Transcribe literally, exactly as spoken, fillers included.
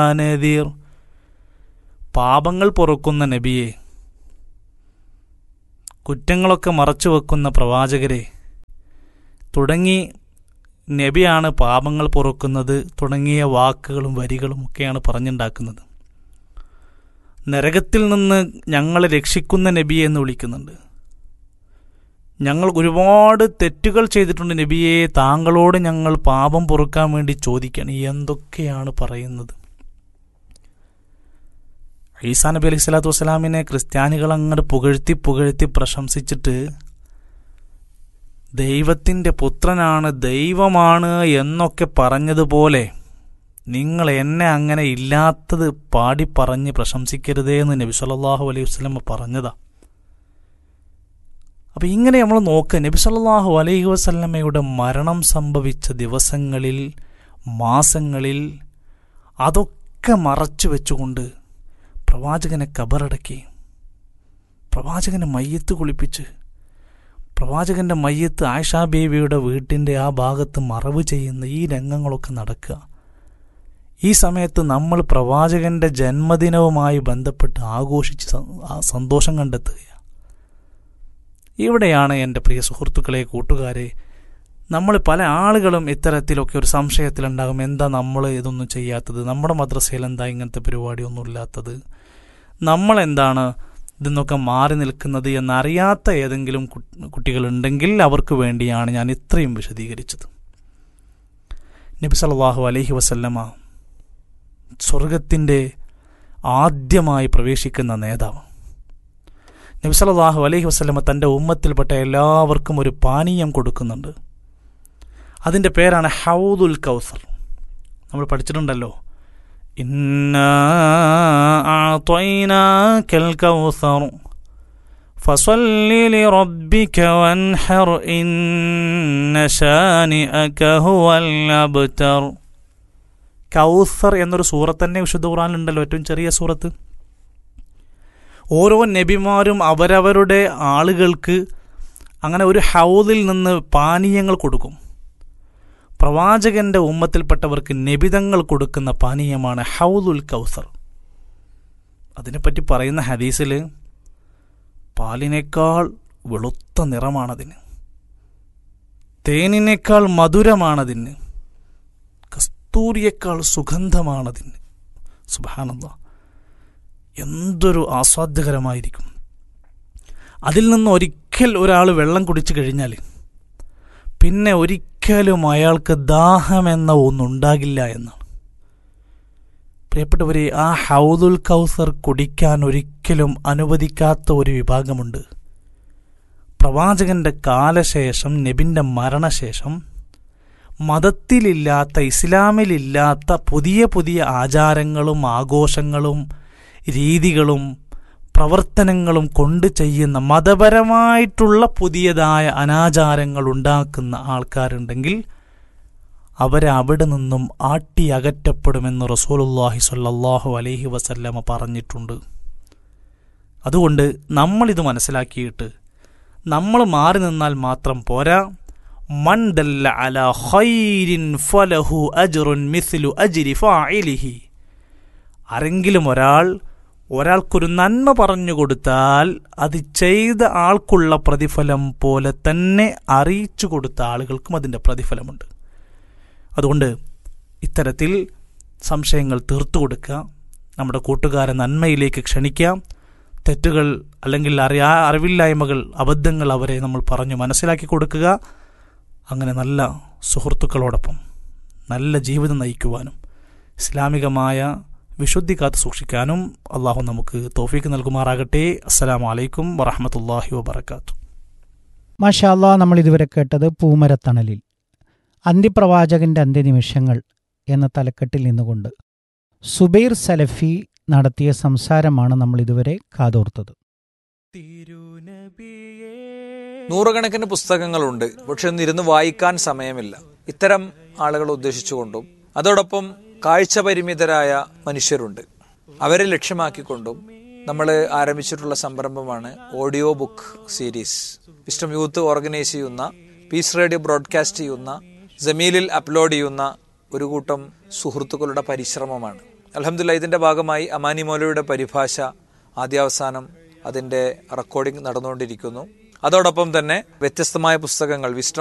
നദീർ, പാപങ്ങൾ പൊറുക്കുന്ന നബിയെ, കുറ്റങ്ങളൊക്കെ മറച്ചു വെക്കുന്ന പ്രവാചകരെ തുടങ്ങി നബിയാണ് പാപങ്ങൾ പൊറുക്കുന്നത് തുടങ്ങിയ വാക്കുകളും വരികളും ഒക്കെയാണ് പറഞ്ഞുണ്ടാക്കുന്നത്. നരകത്തിൽ നിന്ന് ഞങ്ങളെ രക്ഷിക്കുന്ന നബിയെ എന്ന് വിളിക്കുന്നുണ്ട്. ഞങ്ങൾ ഒരുപാട് തെറ്റുകൾ ചെയ്തിട്ടുണ്ട് നബിയെ, താങ്കളോട് ഞങ്ങൾ പാപം പൊറുക്കാൻ വേണ്ടി ചോദിക്കണം. എന്തൊക്കെയാണ് പറയുന്നത്? ഈസാ നബി അലൈഹി സ്വലാത്തു വസ്സലാമിനെ ക്രിസ്ത്യാനികൾ അങ്ങോട്ട് പുകഴ്ത്തി പുകഴ്ത്തി പ്രശംസിച്ചിട്ട് ദൈവത്തിൻ്റെ പുത്രനാണ്, ദൈവമാണ് എന്നൊക്കെ പറഞ്ഞതുപോലെ നിങ്ങൾ എന്നെ അങ്ങനെ ഇല്ലാത്തത് പാടി പറഞ്ഞ് പ്രശംസിക്കരുതേ എന്ന് നബി സല്ലല്ലാഹു അലൈഹി വസല്ലം പറഞ്ഞതാ. അപ്പം ഇങ്ങനെ നമ്മൾ നോക്കുക, നബി സല്ലല്ലാഹു അലൈഹി വസല്ലമയുടെ മരണം സംഭവിച്ച ദിവസങ്ങളിൽ, മാസങ്ങളിൽ അതൊക്കെ മറച്ചു വെച്ചുകൊണ്ട് പ്രവാചകനെ കബറടക്കി, പ്രവാചകനെ മയ്യത്ത് കുളിപ്പിച്ച്, പ്രവാചകൻ്റെ മയ്യത്ത് ആയിഷ ബീവിയുടെ വീട്ടിൻ്റെ ആ ഭാഗത്ത് മറവ് ചെയ്യുന്ന ഈ രംഗങ്ങളൊക്കെ നടക്കുക. ഈ സമയത്ത് നമ്മൾ പ്രവാചകൻ്റെ ജന്മദിനവുമായി ബന്ധപ്പെട്ട് ആഘോഷിച്ച് സന്തോഷം കണ്ടെത്തുകയാണ്. ഇവിടെയാണ് എൻ്റെ പ്രിയ സുഹൃത്തുക്കളെ, കൂട്ടുകാരെ, നമ്മൾ പല ആളുകളും ഇത്തരത്തിലൊക്കെ ഒരു സംശയത്തിലുണ്ടാകും. എന്താ നമ്മൾ ഇതൊന്നും ചെയ്യാത്തത്? നമ്മുടെ മദ്രസയിൽ എന്താ ഇങ്ങനത്തെ പരിപാടിയൊന്നും ഇല്ലാത്തത്? നമ്മളെന്താണ് ഇതിന്നൊക്കെ മാറി നിൽക്കുന്നത് എന്നറിയാത്ത ഏതെങ്കിലും കുട്ടികളുണ്ടെങ്കിൽ അവർക്ക് വേണ്ടിയാണ് ഞാൻ ഇത്രയും വിശദീകരിച്ചത്. നബി സല്ലല്ലാഹു അലൈഹി വസല്ലമ സ്വർഗത്തിൻ്റെ ആദ്യമായി പ്രവേശിക്കുന്ന നേതാവ്. നബി സല്ലല്ലാഹു അലൈഹി വസല്ലമ തൻ്റെ ഉമ്മത്തിൽപ്പെട്ട എല്ലാവർക്കും ഒരു പാനീയം കൊടുക്കുന്നുണ്ട്. അതിൻ്റെ പേരാണ് ഹൗദുൽ കൗസർ. നമ്മൾ പഠിച്ചിട്ടുണ്ടല്ലോ, ഇന്നാ അഅ്തൈനാകൽ കൗസർ ഫസല്ലി ലിറബ്ബിക വൻഹർ ഇന്ന ശാനിഅക ഹുവൽ അബ്തർ. കൗസർ എന്നൊരു സൂറത്ത് തന്നെ വിശുദ്ധ ഖുർആനിലുണ്ടല്ലോ, ഏറ്റവും ചെറിയ സൂറത്ത്. ഓരോ നബിമാരും അവരവരുടെ ആളുകൾക്ക് അങ്ങനെ ഒരു ഹൗദിൽ നിന്ന് പാനീയങ്ങൾ കൊടുക്കും. പ്രവാചകന്റെ ഉമ്മത്തിൽപ്പെട്ടവർക്ക് നബിതങ്ങൾ കൊടുക്കുന്ന പാനീയമാണ് ഹൗദുൽ കൗസർ. അതിനെപ്പറ്റി പറയുന്ന ഹദീസിൽ പാലിനേക്കാൾ വെളുത്ത നിറമാണതിന്, തേനിനേക്കാൾ മധുരമാണതിന്, കസ്തൂരിയേക്കാൾ സുഗന്ധമാണതിന്. സുബ്ഹാനല്ലാഹ്, എന്തൊരു ആസ്വാദ്യകരമായിരിക്കും. അതിൽ നിന്ന് ഒരിക്കൽ ഒരാൾ വെള്ളം കുടിച്ചു കഴിഞ്ഞാൽ പിന്നെ ഒരിക്കലും അയാൾക്ക് ദാഹമെന്ന ഒന്നുണ്ടാകില്ല എന്നാണ്. പ്രിയപ്പെട്ടവരെ, ആ ഹൗദുൽ കൗസർ കുടിക്കാൻ ഒരിക്കലും അനുവദിക്കാത്ത ഒരു വിഭാഗമുണ്ട്. പ്രവാചകന്റെ കാലശേഷം, നബിൻ്റെ മരണശേഷം മതത്തിലില്ലാത്ത, ഇസ്ലാമിലില്ലാത്ത പുതിയ പുതിയ ആചാരങ്ങളും ആഘോഷങ്ങളും രീതികളും പ്രവർത്തനങ്ങളും കൊണ്ട് ചെയ്യുന്ന മതപരമായിട്ടുള്ള പുതിയതായ അനാചാരങ്ങൾ ഉണ്ടാക്കുന്ന ആൾക്കാരുണ്ടെങ്കിൽ അവരെ അവിടെ നിന്നും ആട്ടി അകറ്റപ്പെടുമെന്ന് റസൂലുള്ളാഹി സ്വല്ലല്ലാഹു അലൈഹി വസല്ലമ പറഞ്ഞിട്ടുണ്ട്. അതുകൊണ്ട് നമ്മളിത് മനസ്സിലാക്കിയിട്ട് നമ്മൾ മാറി നിന്നാൽ മാത്രം പോരാ. മൻ ദല്ല അലാ ഖൈരിൻ ഫലഹു അജ്റുൻ മിസ്ലു അജ്രി ഫാഇലിഹി. ആരെങ്കിലും ഒരാൾ ഒരാൾക്കൊരു നന്മ പറഞ്ഞു കൊടുത്താൽ അത് ചെയ്ത ആൾക്കുള്ള പ്രതിഫലം പോലെ തന്നെ അറിയിച്ചു കൊടുത്ത ആളുകൾക്കും അതിൻ്റെ പ്രതിഫലമുണ്ട്. അതുകൊണ്ട് ഇത്തരത്തിൽ സംശയങ്ങൾ തീർത്തു കൊടുക്കുക, നമ്മുടെ കൂട്ടുകാരെ നന്മയിലേക്ക് ക്ഷണിക്കുക. തെറ്റുകൾ അല്ലെങ്കിൽ അറിയാ അറിവില്ലായ്മകൾ, അബദ്ധങ്ങൾ അവരെ നമ്മൾ പറഞ്ഞു മനസ്സിലാക്കി കൊടുക്കുക. അങ്ങനെ നല്ല സുഹൃത്തുക്കളോടൊപ്പം നല്ല ജീവിതം നയിക്കുവാനും ഇസ്ലാമികമായ വിശുദ്ധി കാത്തു സൂക്ഷിക്കാനും അള്ളാഹു നമുക്ക് തൗഫീക്ക് നൽകുമാറാകട്ടെ. അസ്സലാമു അലൈക്കും വറഹ്മത്തുള്ളാഹി വബറകാതുഹു. മാഷാ അല്ലാഹ്, നമ്മൾ ഇതുവരെ കേട്ടത് പൂമരത്തണലിൽ അന്ത്യപ്രവാചകന്റെ അന്ത്യനിമിഷങ്ങൾ എന്ന തലക്കെട്ടിൽ നിന്നുകൊണ്ട് സുബൈർ സലഫി നടത്തിയ സംസാരമാണ് നമ്മൾ ഇതുവരെ കാതോർത്തത്. നൂറുകണക്കിന് പുസ്തകങ്ങളുണ്ട്, പക്ഷെ ഒന്നിരുന്ന് വായിക്കാൻ സമയമില്ല. ഇത്തരം ആളുകളെ ഉദ്ദേശിച്ചുകൊണ്ടും അതോടൊപ്പം കാഴ്ച പരിമിതരായ മനുഷ്യരുണ്ട്, അവരെ ലക്ഷ്യമാക്കിക്കൊണ്ടും നമ്മൾ ആരംഭിച്ചിട്ടുള്ള സംരംഭമാണ് audio book series. Wisdom youth organise ചെയ്യുന്ന, പീസ് റേഡിയോ ബ്രോഡ്കാസ്റ്റ് ചെയ്യുന്ന, ജമീലിൽ അപ്ലോഡ് ചെയ്യുന്ന ഒരു കൂട്ടം സുഹൃത്തുക്കളുടെ പരിശ്രമമാണ്. അൽഹംദുലില്ലാഹ് ഇതിൻ്റെ ഭാഗമായി അമാനി മൗലവിയുടെ പരിഭാഷ ആദ്യാവസാനം അതിൻ്റെ റെക്കോർഡിംഗ് നടന്നുകൊണ്ടിരിക്കുന്നു. അതോടൊപ്പം തന്നെ വ്യത്യസ്തമായ പുസ്തകങ്ങൾ, വിസ്ഡം